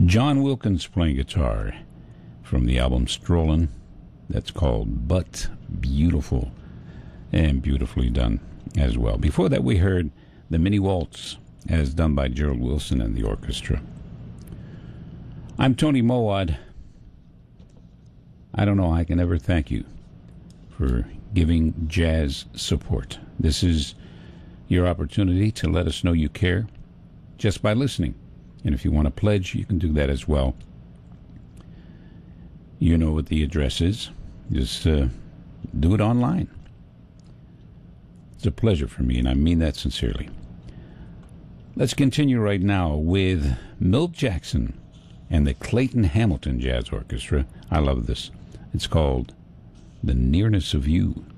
John Wilkins playing guitar from the album Strollin'. That's called But Beautiful, and beautifully done as well. Before that, we heard the Mini Waltz, as done by Gerald Wilson and the orchestra. I'm Tony Mowat. I don't know, I can ever thank you for giving jazz support. This is your opportunity to let us know you care just by listening. And if you want to pledge, you can do that as well. You know what the address is. Just do it online. It's a pleasure for me, and I mean that sincerely. Let's continue right now with Milt Jackson and the Clayton Hamilton Jazz Orchestra. I love this. It's called The Nearness of You.